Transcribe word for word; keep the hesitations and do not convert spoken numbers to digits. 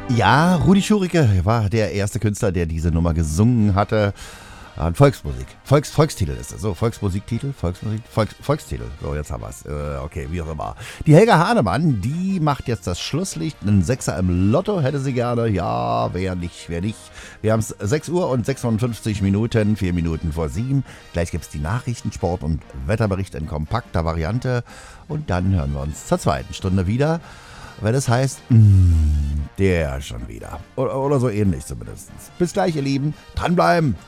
Ja, Rudi Schurike war der erste Künstler, der diese Nummer gesungen hatte. An Volksmusik. Volks, Volkstitel ist es. So, Volksmusiktitel, Volksmusik, Volks, Volkstitel. So, jetzt haben wir es. Äh, okay, wie auch immer. Die Helga Hahnemann, die macht jetzt das Schlusslicht. Einen Sechser im Lotto hätte sie gerne. Ja, wer nicht, wer nicht. Wir haben es sechs Uhr und sechsundfünfzig Minuten, vier Minuten vor sieben. Gleich gibt es die Nachrichten, Sport und Wetterbericht in kompakter Variante. Und dann hören wir uns zur zweiten Stunde wieder. Wenn es heißt, mh, der schon wieder. Oder, oder so ähnlich zumindest. Bis gleich, ihr Lieben. Dranbleiben.